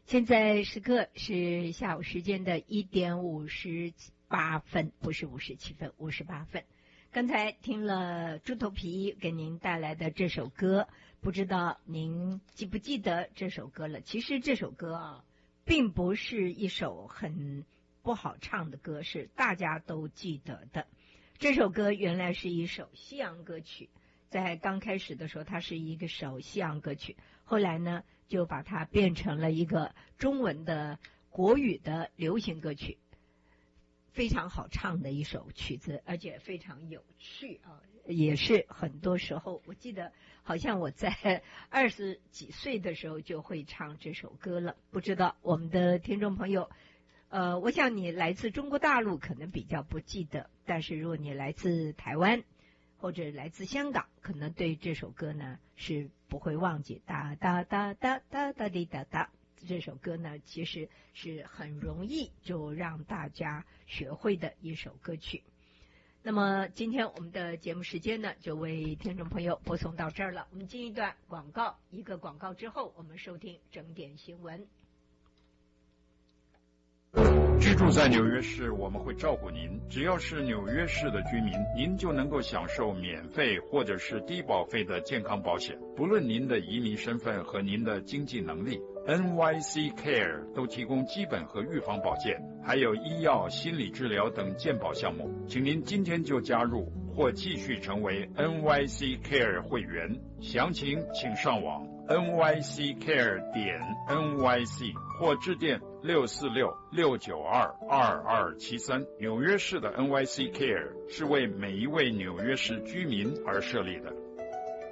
现在时刻是下午时间的1点58分，不是57分，58分。刚才听了猪头皮给您带来的这首歌，不知道您记不记得这首歌了？其实这首歌啊，并不是一首很不好唱的歌，是大家都记得的。这首歌原来是一首西洋歌曲，在刚开始的时候它是一个首西洋歌曲，后来呢就把它变成了一个中文的国语的流行歌曲，非常好唱的一首曲子，而且非常有趣啊！也是很多时候，我记得好像我在20几岁的时候就会唱这首歌了。不知道我们的听众朋友，我想你来自中国大陆可能比较不记得，但是如果你来自台湾或者来自香港，可能对这首歌呢是不会忘记。哒哒哒哒哒哒滴哒哒。这首歌呢，其实是很容易就让大家学会的一首歌曲。那么今天我们的节目时间呢，就为听众朋友播送到这儿了。我们进一段广告，一个广告之后，我们收听整点新闻。 居住在纽约市，我们会照顾您。只要是纽约市的居民，您就能够享受免费或者是低保费的健康保险。不论您的移民身份和您的经济能力， NYC Care 都提供基本和预防保健，还有医药、心理治疗等健保项目。请您今天就加入或继续成为 NYC Care 会员。详情请上网 nyccare.nyc 或致电646-692-2273。纽约市的 NYC Care 是为每一位纽约市居民而设立的。